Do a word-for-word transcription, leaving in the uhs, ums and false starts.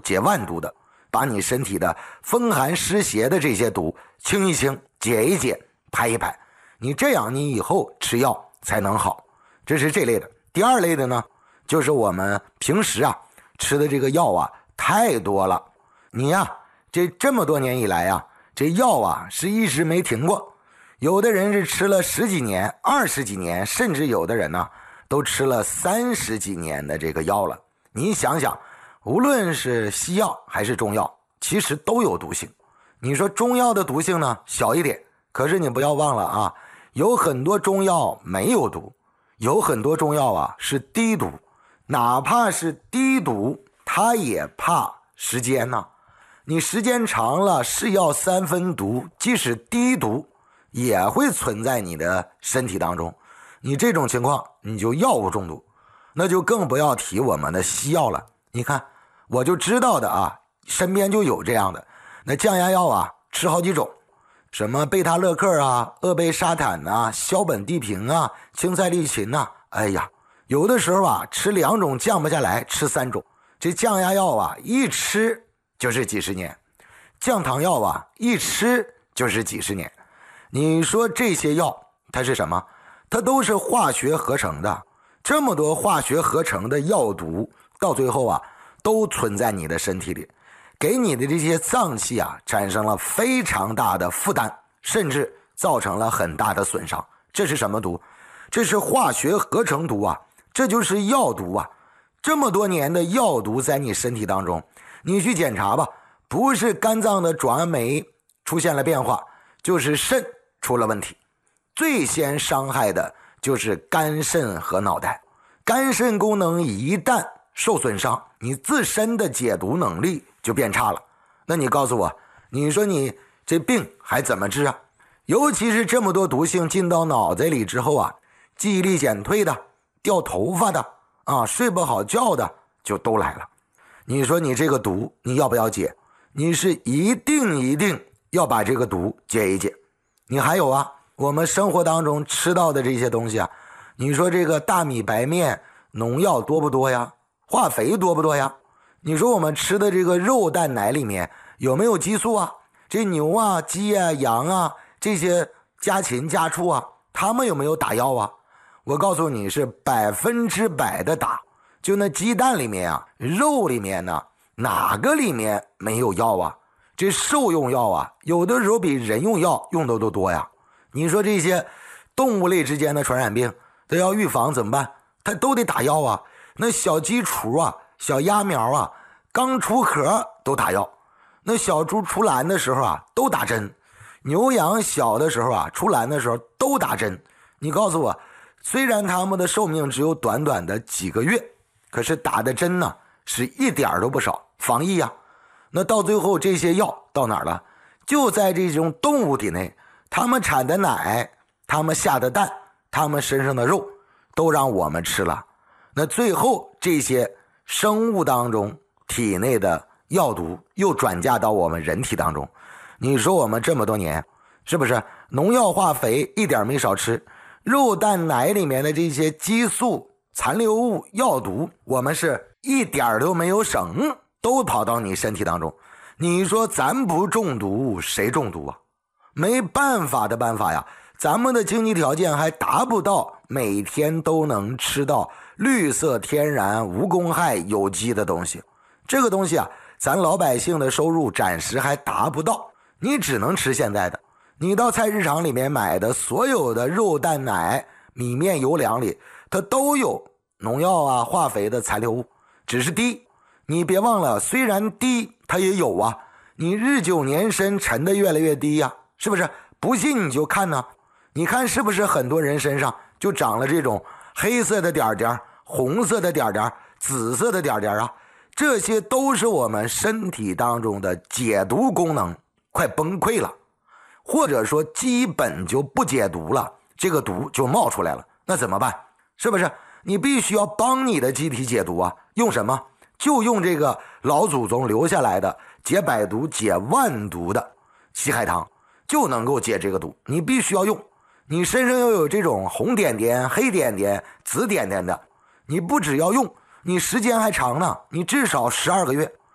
解万毒的，把你身体的风寒湿邪的这些毒清一清，解一解，排一排，你这样你以后吃药才能好。这是这类的。第二类的呢，就是我们平时啊吃的这个药啊太多了，你呀、啊、这这么多年以来啊，这药啊是一直没停过，有的人是吃了十几年、二十几年，甚至有的人呢、啊、都吃了三十几年的这个药了。你想想，无论是西药还是中药，其实都有毒性。你说中药的毒性呢小一点，可是你不要忘了啊，有很多中药没有毒，有很多中药啊是低毒，哪怕是低毒，它也怕时间呢、啊。你时间长了，是药三分毒，即使低毒也会存在你的身体当中。你这种情况，你就药物中毒，那就更不要提我们的西药了。你看，我就知道的啊，身边就有这样的。那降压药啊，吃好几种，什么贝塔乐克啊、鄂贝沙坦啊、硝苯地平啊、嗟赛利嗪啊，哎呀，有的时候啊，吃两种降不下来，吃三种。这降压药啊，一吃就是几十年，降糖药啊，一吃就是几十年。你说这些药它是什么？它都是化学合成的。这么多化学合成的药毒，到最后啊，都存在你的身体里，给你的这些脏器啊，产生了非常大的负担，甚至造成了很大的损伤。这是什么毒？这是化学合成毒啊，这就是药毒啊。这么多年的药毒在你身体当中，你去检查吧，不是肝脏的转酶出现了变化，就是肾出了问题。最先伤害的就是肝肾和脑袋。肝肾功能一旦受损伤，你自身的解毒能力就变差了。那你告诉我，你说你这病还怎么治啊？尤其是这么多毒性进到脑子里之后啊，记忆力减退的、掉头发的啊、睡不好觉的就都来了。你说你这个毒你要不要解？你是一定一定要把这个毒解一解。你还有啊，我们生活当中吃到的这些东西啊，你说这个大米白面农药多不多呀？化肥多不多呀？你说我们吃的这个肉蛋奶里面有没有激素啊？这牛啊、鸡啊、羊啊这些家禽家畜啊，他们有没有打药啊？我告诉你是百分之百的打。就那鸡蛋里面啊，肉里面呢，哪个里面没有药啊？这兽用药啊，有的时候比人用药用的都多呀。你说这些动物类之间的传染病，它要预防怎么办？它都得打药啊。那小鸡雏啊、小鸭苗啊，刚出壳都打药。那小猪出栏的时候啊，都打针。牛羊小的时候啊，出栏的时候都打针。你告诉我，虽然它们的寿命只有短短的几个月，可是打的针呢是一点都不少，防疫啊。那到最后这些药到哪儿了？就在这种动物体内，它们产的奶，它们下的蛋，它们身上的肉都让我们吃了。那最后这些生物当中体内的药毒又转嫁到我们人体当中。你说我们这么多年是不是农药化肥一点没少吃，肉蛋奶里面的这些激素残留物药毒，我们是一点都没有省，都跑到你身体当中。你说咱不中毒谁中毒啊？没办法的办法呀，咱们的经济条件还达不到每天都能吃到绿色天然无公害有机的东西。这个东西啊，咱老百姓的收入暂时还达不到，你只能吃现在的。你到菜市场里面买的所有的肉蛋奶米面油粮里，它都有农药啊化肥的残留物，只是低。你别忘了，虽然低它也有啊，你日久年深沉的越来越低呀、啊，是不是？不信你就看呢、啊，你看是不是很多人身上就长了这种黑色的点点、红色的点点、紫色的点点啊？这些都是我们身体当中的解毒功能快崩溃了，或者说基本就不解毒了，这个毒就冒出来了。那怎么办？是不是你必须要帮你的机体解毒啊？用什么？就用这个老祖宗留下来的解百毒解万毒的西海棠，就能够解这个毒。你必须要用，你身上要有这种红点点、黑点点、紫点点的，你不只要用，你时间还长呢，你至少十二个月。